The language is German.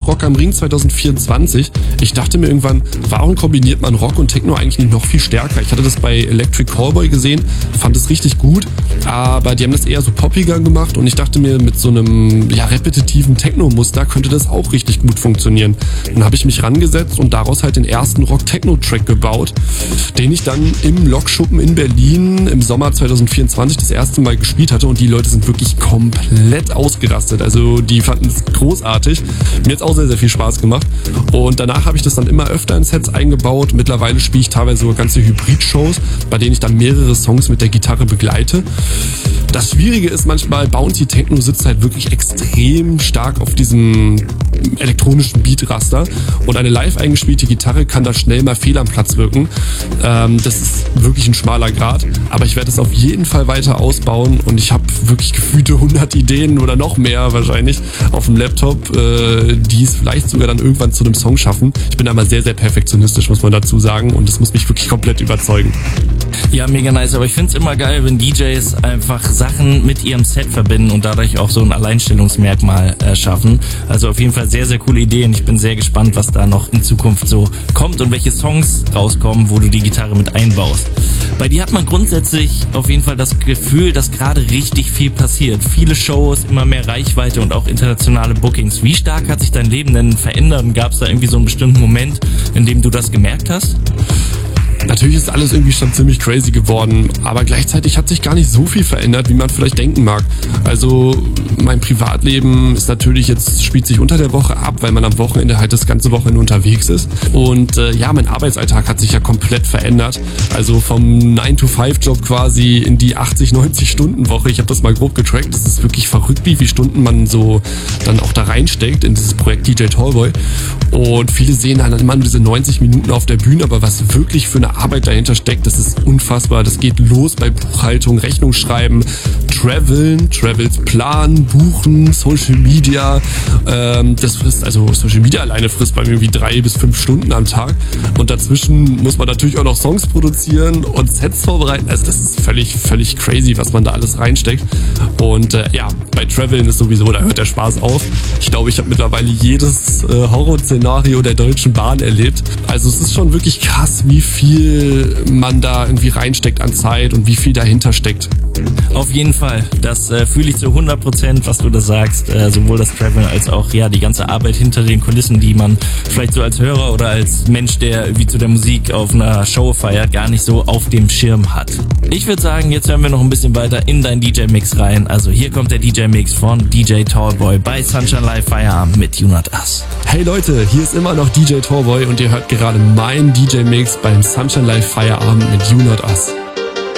Rock am Ring 2024. Ich dachte mir irgendwann, warum kombiniert man Rock und Techno eigentlich nicht noch viel stärker? Ich hatte das bei Electric Callboy gesehen, fand es richtig gut, aber die haben das eher so poppiger gemacht und ich dachte mir, mit so einem repetitiven Techno-Muster könnte das auch richtig gut funktionieren. Dann habe ich mich rangesetzt und daraus halt den ersten Rock-Techno-Track gebaut, den ich dann im Lokschuppen in Berlin im Sommer 2024 das erste Mal gespielt hatte und die Leute sind wirklich komplett ausgerastet. Also die fanden es großartig. Mir hat es auch sehr, sehr viel Spaß gemacht. Und danach habe ich das dann immer öfter in Sets eingebaut. Mittlerweile spiele ich teilweise sogar ganze Hybrid-Shows, bei denen ich dann mehrere Songs mit der Gitarre begleite. Das Schwierige ist manchmal, Bouncy Techno sitzt halt wirklich extrem stark auf diesem elektronischen Beatraster und eine live eingespielte Gitarre kann da schnell mal fehl am Platz wirken. Das ist wirklich ein schmaler Grat, aber ich werde es auf jeden Fall weiter ausbauen und ich habe wirklich gefühlte 100 Ideen oder noch mehr wahrscheinlich auf dem Laptop, die es vielleicht sogar dann irgendwann zu einem Song schaffen. Ich bin aber sehr, sehr perfektionistisch, muss man dazu sagen, und das muss mich wirklich komplett überzeugen. Ja, mega nice, aber ich find's immer geil, wenn DJs einfach Sachen mit ihrem Set verbinden und dadurch auch so ein Alleinstellungsmerkmal schaffen. Also auf jeden Fall sehr, sehr coole Ideen. Ich bin sehr gespannt, was da noch in Zukunft so kommt und welche Songs rauskommen, wo du die Gitarre mit einbaust. Bei dir hat man grundsätzlich auf jeden Fall das Gefühl, dass gerade richtig viel passiert. Viele Shows, immer mehr Reichweite und auch internationale Bookings. Wie stark hat sich dein Leben denn verändert? Gab es da irgendwie so einen bestimmten Moment, in dem du das gemerkt hast? Natürlich ist alles irgendwie schon ziemlich crazy geworden, aber gleichzeitig hat sich gar nicht so viel verändert, wie man vielleicht denken mag. Also mein Privatleben ist natürlich jetzt, spielt sich unter der Woche ab, weil man am Wochenende halt das ganze Wochenende unterwegs ist. Und mein Arbeitsalltag hat sich ja komplett verändert. Also vom 9-to-5-Job quasi in die 80-90-Stunden-Woche. Ich habe das mal grob getrackt. Das ist wirklich verrückt, wie viele Stunden man so dann auch da reinsteckt in dieses Projekt DJ Tallboy. Und viele sehen dann immer nur diese 90 Minuten auf der Bühne, aber was wirklich für eine Arbeit dahinter steckt, das ist unfassbar. Das geht los bei Buchhaltung, Rechnung schreiben, Travels planen, buchen, Social Media. Das frisst, also Social Media alleine frisst bei mir irgendwie 3 bis 5 Stunden am Tag. Und dazwischen muss man natürlich auch noch Songs produzieren und Sets vorbereiten. Also das ist völlig crazy, was man da alles reinsteckt. Und bei Traveln ist sowieso, da hört der Spaß auf. Ich glaube, ich habe mittlerweile jedes Horrorszenario der Deutschen Bahn erlebt. Also es ist schon wirklich krass, wie viel man da irgendwie reinsteckt an Zeit und wie viel dahinter steckt. Auf jeden Fall, das fühle ich zu 100%, was du da sagst, sowohl das Traveln als auch die ganze Arbeit hinter den Kulissen, die man vielleicht so als Hörer oder als Mensch, der irgendwie zu der Musik auf einer Show feiert, gar nicht so auf dem Schirm hat. Ich würde sagen, jetzt hören wir noch ein bisschen weiter in deinen DJ-Mix rein. Also hier kommt der DJ-Mix von DJ Tallboy bei Sunshine Live Feierabend mit You Not Us. Hey Leute, hier ist immer noch DJ Tallboy und ihr hört gerade meinen DJ-Mix beim Sunshine Live Feierabend mit You Not Us.